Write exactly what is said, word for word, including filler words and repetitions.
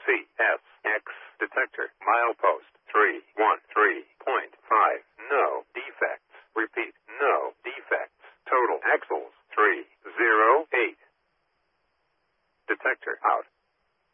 C S X detector. Milepost three one three point five. No defects. Repeat. No defects. Total axles three zero eight. Detector out.